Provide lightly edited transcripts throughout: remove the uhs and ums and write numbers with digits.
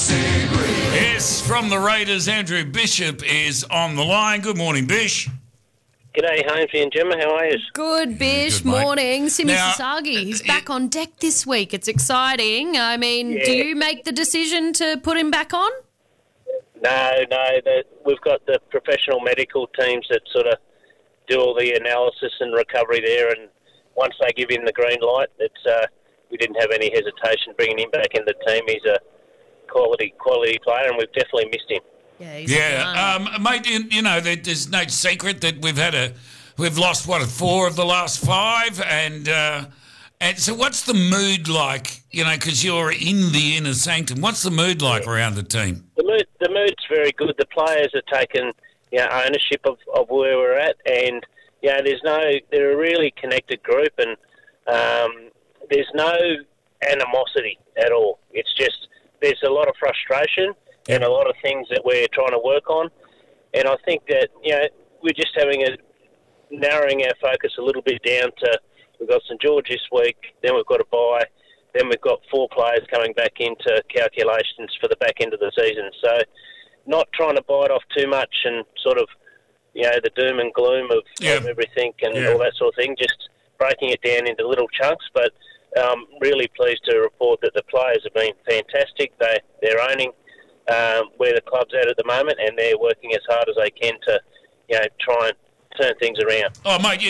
Yes, from the Raiders, Andrew Bishop is on the line. Good morning, Bish. G'day, Holmesy and Gemma. How are you? Good, Bish. Good, mate. Morning. Simi Now, Sasagi, he's back on deck this week. It's exciting. I mean, do you make the decision to put him back on? No. We've got the professional medical teams that sort of do all the analysis and recovery there, and once they give him the green light, we didn't have any hesitation bringing him back in the team. He's a quality player, and we've definitely missed him. Mate, you know, there's no secret that we've lost, 4 of the last 5, and so what's the mood like, you know, because you're in the inner sanctum, what's the mood like around the team? The mood's very good. The players are taking, ownership of where we're at, and, they're a really connected group, and there's no animosity at all. It's just, there's a lot of frustration and a lot of things that we're trying to work on. And I think that, we're just narrowing our focus a little bit down to, we've got St George this week, then we've got a bye, then we've got 4 players coming back into calculations for the back end of the season. So not trying to bite off too much and sort of, the doom and gloom of everything and all that sort of thing, just breaking it down into little chunks. But I'm really pleased to report that the players have been fantastic. They're owning where the club's at the moment, and they're working as hard as they can to, try and turn things around. Oh, mate,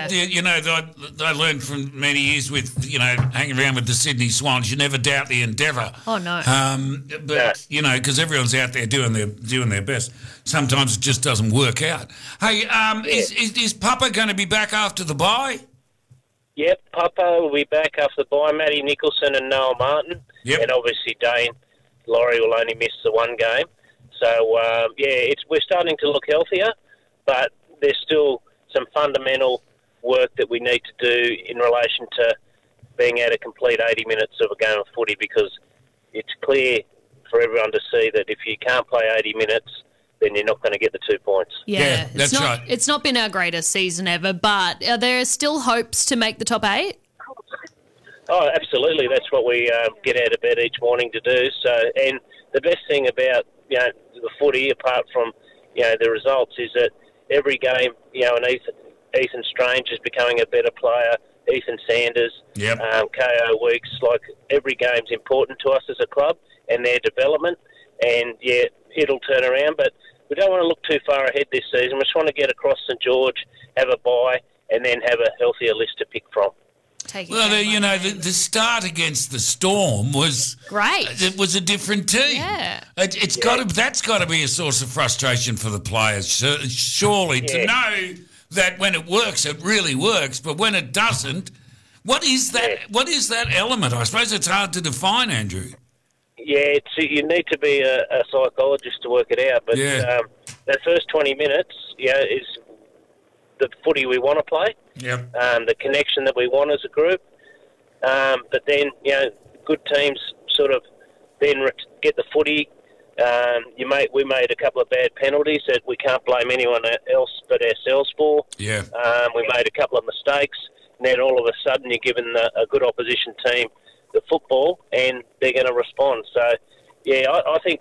I learned from many years with, hanging around with the Sydney Swans, you never doubt the endeavour. Oh, no. Because everyone's out there doing their best. Sometimes it just doesn't work out. Hey, is Papa going to be back after the bye? Yep, Papa will be back after the bye. Matty Nicholson and Noel Martin. Yep. And obviously Dane Laurie will only miss the one game. So, we're starting to look healthier, but there's still some fundamental work that we need to do in relation to being able to complete 80 minutes of a game of footy, because it's clear for everyone to see that if you can't play 80 minutes, then you're not going to get the 2 points. Yeah, that's right. It's not been our greatest season ever, but are there still hopes to make the top 8? Oh, absolutely. That's what we get out of bed each morning to do. So, and the best thing about, the footy, apart from, the results, is that every game, and Ethan Strange is becoming a better player, Ethan Sanders, KO Weeks, like every game's important to us as a club and their development. And, it'll turn around, but we don't want to look too far ahead this season. We just want to get across St George, have a bye, and then have a healthier list to pick from. The start against the Storm was great. It was a different team. Yeah, that's got to be a source of frustration for the players. Surely to know that when it works, it really works, but when it doesn't, what is that? Yeah. What is that element? I suppose it's hard to define, Andrew. Yeah, you need to be a psychologist to work it out. But that first 20 minutes, is the footy we want to play. Yep. The connection that we want as a group. But then, good teams sort of then get the footy. We made a couple of bad penalties that we can't blame anyone else but ourselves for. Yeah. We made a couple of mistakes, and then all of a sudden you're given a good opposition team the football, and they're going to respond. So, I think,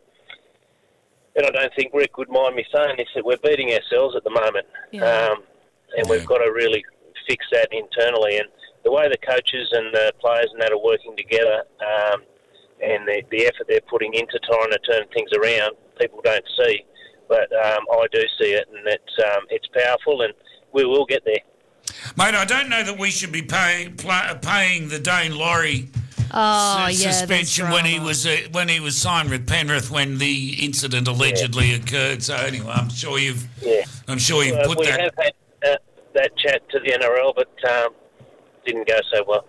and I don't think Rick would mind me saying this, that we're beating ourselves at the moment. And we've got to really fix that internally. And the way the coaches and the players and that are working together, and the effort they're putting into trying to turn things around, people don't see. But I do see it, and it's powerful, and we will get there. Mate, I don't know that we should be paying the Dane Laurie suspension when he was signed with Penrith when the incident allegedly occurred. So anyway, I'm sure you've put we that. We have had that chat to the NRL, but didn't go so well.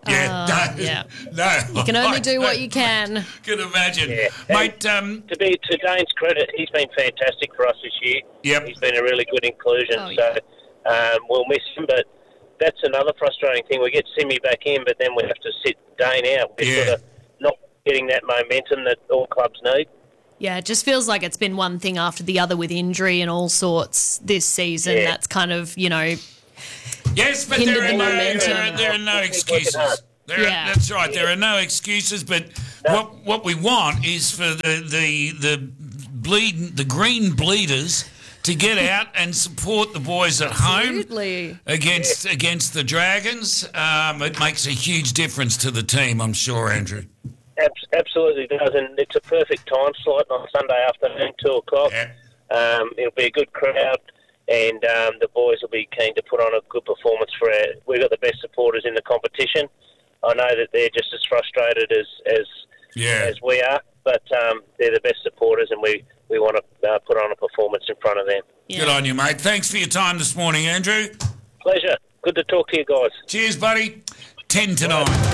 No. You can only do what you can. Can imagine, mate. To Dane's credit, he's been fantastic for us this year. Yep. He's been a really good inclusion. We'll miss him, but that's another frustrating thing. We get Simi back in, but then we have to sit Dane out. We're sort of not getting that momentum that all clubs need. Yeah, it just feels like it's been one thing after the other with injury and all sorts this season. Yeah. That's kind of, Yes, but there are no excuses. That's right. There are no excuses, but what we want is for the green bleeders to get out and support the boys at home against the Dragons. It makes a huge difference to the team, I'm sure, Andrew. Absolutely does, and it's a perfect time slot on Sunday afternoon, 2 o'clock. Yeah. It'll be a good crowd, and the boys will be keen to put on a good performance we've got the best supporters in the competition. I know that they're just as frustrated as we are, but they're the best supporters, and we want to put on a performance in front of them. Yeah. Good on you, mate. Thanks for your time this morning, Andrew. Pleasure. Good to talk to you guys. Cheers, buddy. 10 to 9.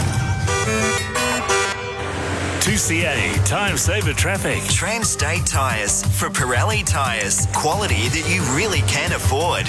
2CA Time Saver Traffic. Trans-State Tyres. For Pirelli Tyres. Quality that you really can afford.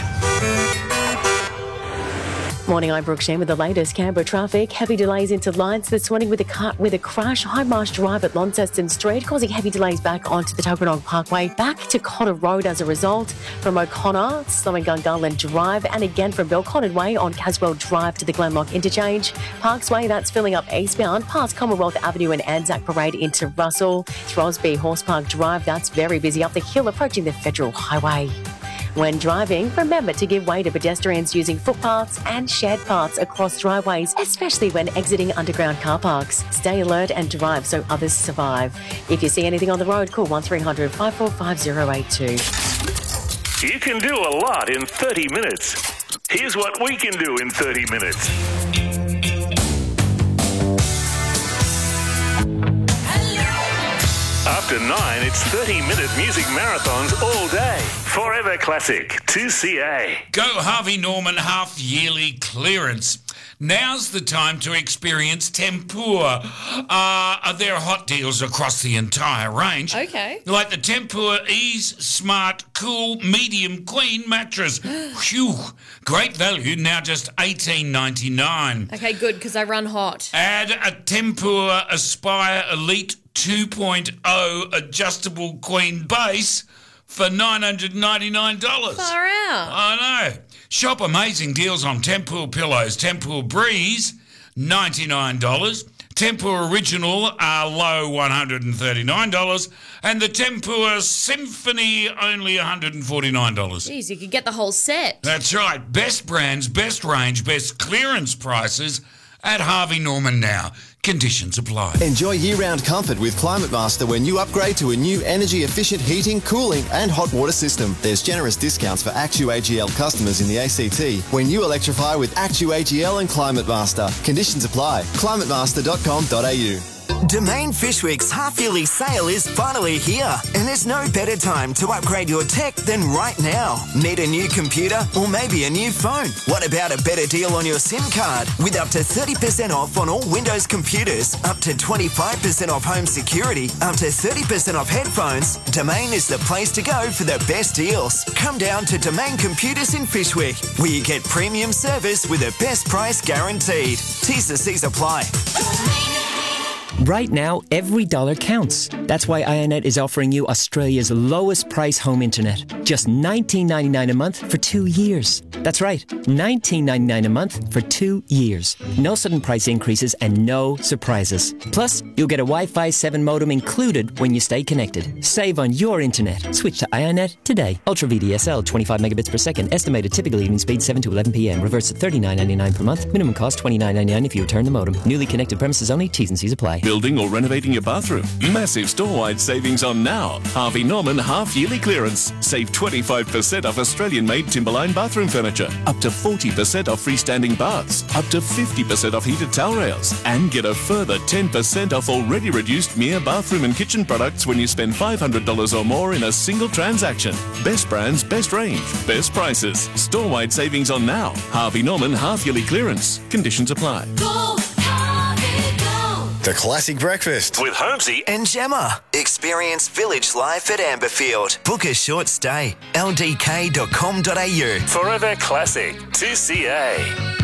Morning, I'm Brooke Shane with the latest Canberra traffic. Heavy delays into Lights this morning with a crash. High Marsh Drive at Launceston Street, causing heavy delays back onto the Tuggeranong Parkway, back to Cotter Road as a result. From O'Connor, slowing Gungahlin Drive, and again from Belconnen Way on Caswell Drive to the Glenlock Interchange. Parksway, that's filling up eastbound past Commonwealth Avenue and Anzac Parade into Russell. Throsby Horse Park Drive, that's very busy up the hill approaching the Federal Highway. When driving, remember to give way to pedestrians using footpaths and shared paths across driveways, especially when exiting underground car parks. Stay alert and drive so others survive. If you see anything on the road, call 1300 545 082. You can do a lot in 30 minutes. Here's what we can do in 30 minutes. After 9, it's 30-minute music marathons all day. Forever Classic, 2CA. Go Harvey Norman half-yearly clearance. Now's the time to experience Tempur. There are hot deals across the entire range. Okay. Like the Tempur Ease Smart Cool Medium Queen mattress. Phew. Great value, now just $18.99. Okay, good, because I run hot. Add a Tempur Aspire Elite 2.0 adjustable queen base for $999. Far out. I know. Shop amazing deals on Tempur pillows. Tempur Breeze, $99. Tempur Original, low $139. And the Tempur Symphony, only $149. Jeez, you could get the whole set. That's right. Best brands, best range, best clearance prices at Harvey Norman now. Conditions apply. Enjoy year-round comfort with Climate Master when you upgrade to a new energy-efficient heating, cooling and hot water system. There's generous discounts for ActuAGL customers in the ACT when you electrify with ActuAGL and Climate Master. Conditions apply. climatemaster.com.au. Domain Fishwick's half-yearly sale is finally here, and there's no better time to upgrade your tech than right now. Need a new computer or maybe a new phone? What about a better deal on your SIM card? With up to 30% off on all Windows computers, up to 25% off home security, up to 30% off headphones, Domain is the place to go for the best deals. Come down to Domain Computers in Fishwick, where you get premium service with a best price guaranteed. T's and C's apply. Right now, every dollar counts. That's why IONET is offering you Australia's lowest price home internet. Just $19.99 a month for 2 years. That's right, $19.99 a month for 2 years. No sudden price increases and no surprises. Plus, you'll get a Wi-Fi 7 modem included when you stay connected. Save on your internet. Switch to IONET today. Ultra VDSL, 25 megabits per second. Estimated typical evening speed 7 to 11 p.m. Reverse at $39.99 per month. Minimum cost $29.99 if you return the modem. Newly connected premises only. T's and C's apply. Building or renovating your bathroom? Massive store-wide savings on now. Harvey Norman half-yearly clearance. Save 25% off Australian-made Timberline bathroom furniture. Up to 40% off freestanding baths. Up to 50% off heated towel rails. And get a further 10% off already reduced Mere bathroom and kitchen products when you spend $500 or more in a single transaction. Best brands, best range, best prices. Store-wide savings on now. Harvey Norman half-yearly clearance. Conditions apply. Go, Harvey, go. The Classic Breakfast With Holmesy And Gemma. Experience village life at Amberfield. Book a short stay. ldk.com.au. Forever Classic 2CA.